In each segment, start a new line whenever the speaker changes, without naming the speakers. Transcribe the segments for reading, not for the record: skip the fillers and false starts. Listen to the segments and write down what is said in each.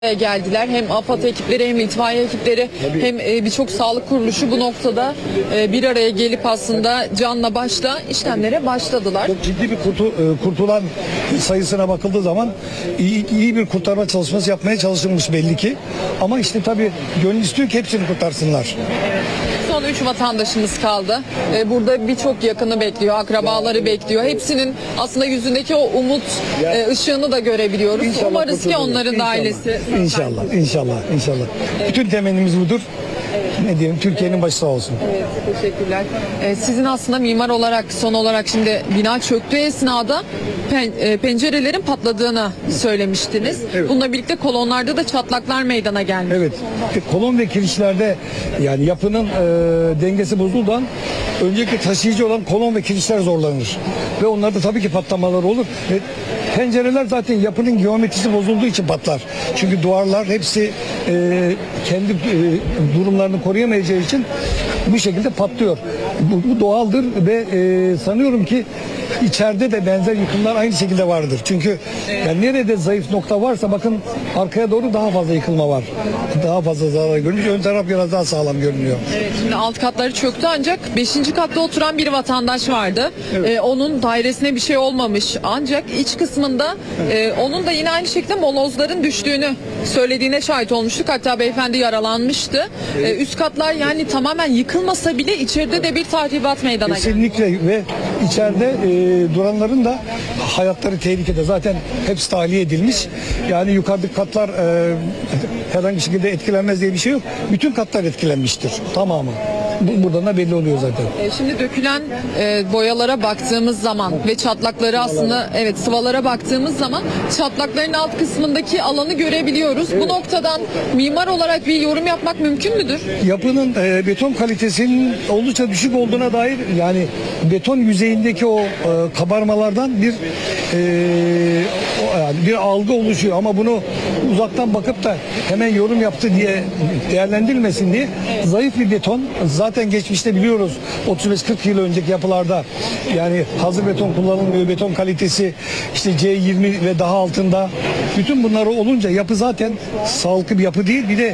Geldiler. Hem AFAD ekipleri hem itfaiye ekipleri hem birçok sağlık kuruluşu bu noktada bir araya gelip aslında canla başla işlemlere başladılar.
Çok ciddi bir kurtulan sayısına bakıldığı zaman iyi bir kurtarma çalışması yapmaya çalışılmış belli ki. Ama işte tabii gönül istiyor ki hepsini kurtarsınlar.
Son 3 vatandaşımız kaldı. Burada birçok yakını bekliyor, akrabaları bekliyor. Hepsinin aslında yüzündeki o umut ışığını da görebiliyoruz.
İnşallah
Umarız ki onların da ailesi.
İnşallah. Bütün temennimiz budur. Ne diyelim, Türkiye'nin başı sağ olsun.
Evet, teşekkürler. Sizin aslında mimar olarak son olarak şimdi bina çöktüğü esnada pencerelerin patladığını söylemiştiniz.
Evet.
Bununla birlikte kolonlarda da çatlaklar meydana gelmiş.
Evet. Kolon ve kirişlerde yani yapının dengesi bozuldan önceki taşıyıcı olan kolon ve kirişler zorlanır. Ve onlarda tabii ki patlamalar olur. Ve pencereler zaten yapının geometrisi bozulduğu için patlar. Çünkü duvarlar hepsi kendi durumlarını koruyamayacağı için bu şekilde patlıyor. Bu doğaldır ve sanıyorum ki içeride de benzer yıkımlar aynı şekilde vardır. Çünkü yani nerede zayıf nokta varsa bakın arkaya doğru daha fazla yıkılma var. Daha fazla zarar görmüş. Ön taraf biraz daha sağlam görünüyor.
Evet, şimdi alt katları çöktü ancak 5. katta oturan bir vatandaş vardı.
Evet.
Onun dairesine bir şey olmamış. Ancak iç kısmında onun da yine aynı şekilde molozların düştüğünü söylediğine şahit olmuştuk. Hatta beyefendi yaralanmıştı. Üst katlar yani tamamen yıkılmasa bile içeride de bir tahribat meydana geldi.
Kesinlikle ve içeride duranların da hayatları tehlikede. Zaten hepsi tahliye edilmiş. Yani yukarıdaki katlar herhangi bir şekilde etkilenmez diye bir şey yok. Bütün katlar etkilenmiştir. Tamamı. Buradan da belli oluyor zaten.
Şimdi dökülen boyalara baktığımız zaman ve çatlakları aslında sıvalara baktığımız zaman çatlakların alt kısmındaki alanı görebiliyoruz. Evet. Bu noktadan mimar olarak bir yorum yapmak mümkün müdür?
Yapının beton kalitesinin oldukça düşük olduğuna dair yani beton yüzeyindeki o kabarmalardan bir algı oluşuyor ama bunu uzaktan bakıp da hemen yorum yaptı diye değerlendirilmesin diye zayıf bir beton zaten geçmişte biliyoruz 35-40 yıl önceki yapılarda yani hazır beton kullanılmıyor, beton kalitesi işte C20 ve daha altında bütün bunları olunca yapı zaten sağlıklı bir yapı değil. Bir de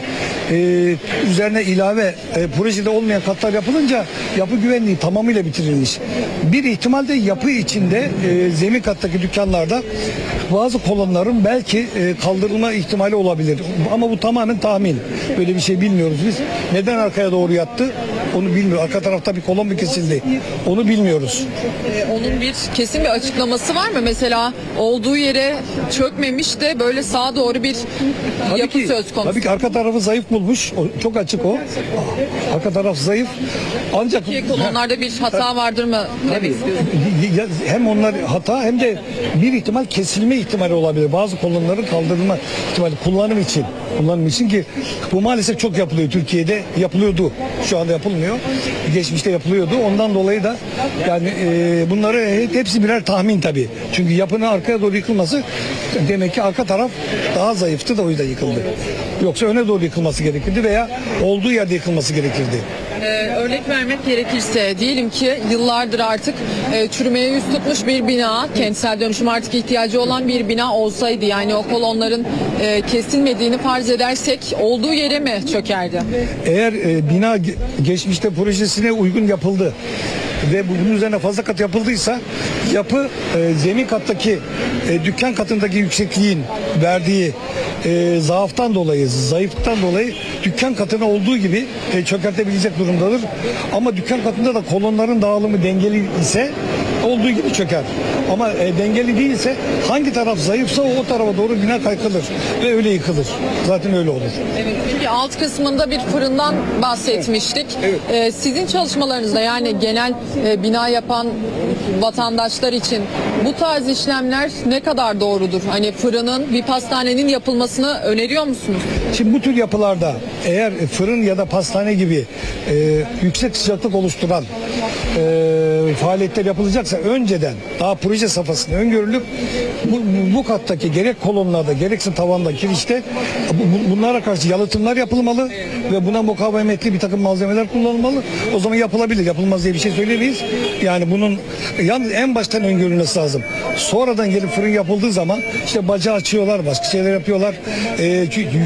üzerine ilave projede olmayan katlar yapılınca yapı güvenliği tamamıyla bitirilmiş. Bir ihtimalde yapı içinde zemin kattaki dükkanlarda bazı kolonların belki kaldırılma ihtimali olabilir. Ama bu tamamen tahmin. Böyle bir şey bilmiyoruz biz. Neden arkaya doğru yattı? Onu bilmiyoruz. Arka tarafta bir kolon mu kesildi? Onu bilmiyoruz.
Onun kesin bir açıklaması var mı? Mesela olduğu yere çökmemiş de böyle sağa doğru bir yapı söz konusu.
Tabii ki arka tarafı zayıf bulmuş. Çok açık o. Arka taraf zayıf. Ancak
kolonlarda bir hata vardır mı demek istiyorsun?
Hem onlar hata hem de bir ihtimal kesilme ihtimali olabilir. Bazı kolonların kaldırılma ihtimali kullanım için ki bu maalesef çok yapılıyor Türkiye'de. Yapılıyordu. Şu anda yapılmıyor. Geçmişte yapılıyordu. Ondan dolayı da yani bunları hepsi birer tahmin tabii. Çünkü yapının arkaya doğru yıkılması demek ki arka taraf daha zayıftı da o yüzden yıkıldı. Yoksa öne doğru yıkılması gerekirdi veya olduğu yerde yıkılması gerekirdi.
Örnek vermek gerekirse diyelim ki yıllardır artık çürümeye yüz tutmuş bir bina, kentsel dönüşüm artık ihtiyacı olan bir bina olsaydı yani o kolonların kesilmediğini farz edersek olduğu yere mi çökerdi? Eğer
bina geçmişte projesine uygun yapıldı ve bunun üzerine fazla kat yapıldıysa yapı zemin kattaki dükkan katındaki yüksekliğin verdiği zaaftan dolayı, zayıflıktan dolayı dükkan katına olduğu gibi çökertebilecek durumdadır. Ama dükkan katında da kolonların dağılımı dengeli ise olduğu gibi çöker. Ama dengeli değilse hangi taraf zayıfsa o tarafa doğru bina kaykılır ve öyle yıkılır. Zaten öyle olur.
Evet, çünkü alt kısmında bir fırından bahsetmiştik. Evet. Sizin çalışmalarınızda yani genel bina yapan vatandaşlar için bu tarz işlemler ne kadar doğrudur? Hani fırının, bir pastanenin yapılmasını öneriyor musunuz?
Şimdi bu tür yapılarda eğer fırın ya da pastane gibi yüksek sıcaklık oluşturan faaliyetler yapılacaksa önceden daha proje safhasında öngörülüp bu kattaki gerek kolonlarda gerekse tavanda kirişte bunlara karşı yalıtımlar yapılmalı ve buna mukavemetli bir takım malzemeler kullanılmalı. O zaman yapılabilir. Yapılmaz diye bir şey söyleyemeyiz. Yani bunun yalnız en baştan öngörülmesi lazım. Sonradan gelip fırın yapıldığı zaman işte bacağı açıyorlar, başka şeyler yapıyorlar.